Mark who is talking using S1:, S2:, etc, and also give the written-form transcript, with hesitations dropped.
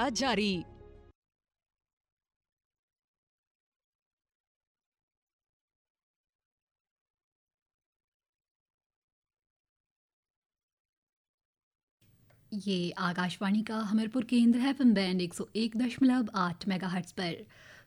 S1: किया जारी।
S2: ये आकाशवाणी का हमीरपुर केंद्र है, एफएम बैंड 101.8 मेगाहर्ट्ज पर।